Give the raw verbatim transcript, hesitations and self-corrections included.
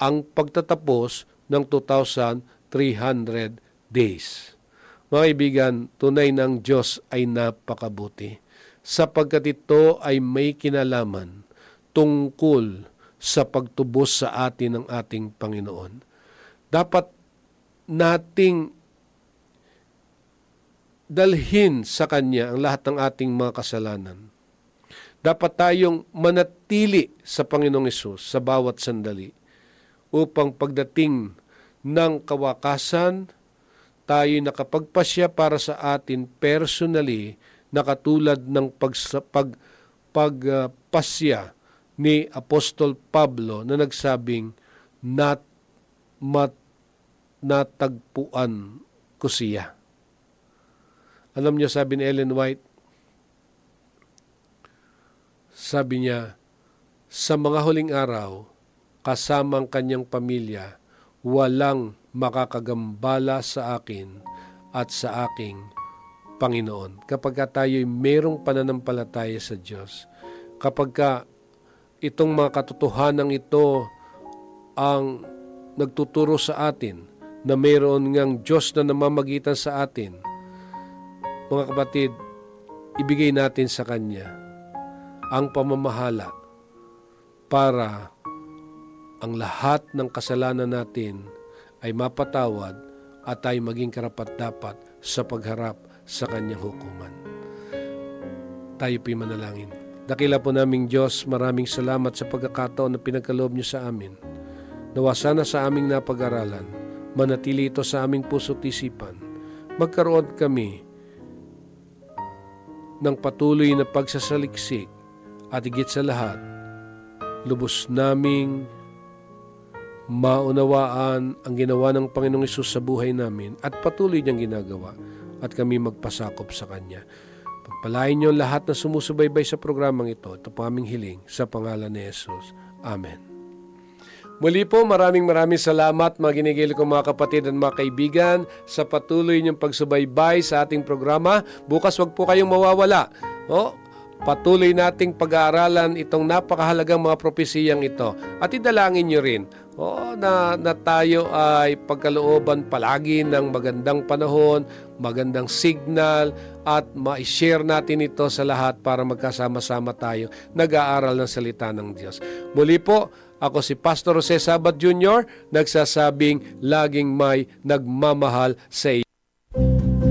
ang pagtatapos ng two thousand three hundred days. Mga kaibigan, tunay ng Diyos ay napakabuti sapagkat ito ay may kinalaman tungkol sa pagtubos sa atin ng ating Panginoon. Dapat nating dalhin sa Kanya ang lahat ng ating mga kasalanan. Dapat tayong manatili sa Panginoong Hesus sa bawat sandali upang pagdating ng kawakasan, tayo nakapagpasya para sa atin personally na katulad ng pagsa, pag, pagpasya ni Apostol Pablo na nagsabing, Nat, mat, natagpuan ko siya. Alam niyo, sabi ni Ellen White, sabi niya, sa mga huling araw, kasamang kanyang pamilya, walang makakagambala sa akin at sa aking Panginoon. Kapag tayo'y mayroong pananampalataya sa Diyos, kapag ka itong mga katotohanan ito ang nagtuturo sa atin na mayroon ngang Diyos na namamagitan sa atin, mga kapatid, ibigay natin sa Kanya ang pamamahala para ang lahat ng kasalanan natin ay mapatawad at ay maging karapat-dapat sa pagharap sa Kanyang hukuman. Tayo po'y manalangin. Dakila po naming Diyos, maraming salamat sa pagkakataon na pinagkaloob niyo sa amin. Nawa sana sa aming napag-aralan, manatili ito sa aming puso't isipan. Magkaroon kami ng patuloy na pagsasaliksik at higit sa lahat, lubos naming maunawaan ang ginawa ng Panginoong Hesus sa buhay namin at patuloy niyang ginagawa at kami magpasakop sa Kanya. Pagpalain niyo lahat na sumusubaybay sa programang ito. Ito po aming hiling sa pangalan ni Hesus. Amen. Muli po, maraming maraming salamat mga ginigil ko mga kapatid at mga kaibigan sa patuloy niyong pagsubaybay sa ating programa. Bukas wag po kayong mawawala. O, patuloy nating pag-aaralan itong napakahalagang mga propesiyang ito. At idalangin niyo rin o, na, na tayo ay pagkalooban palagi ng magandang panahon, magandang signal, at ma-share natin ito sa lahat para magkasama-sama tayo nag-aaral ng salita ng Diyos. Muli po, ako si Pastor Jose Sabat Junior, nagsasabing laging may nagmamahal sa iyo.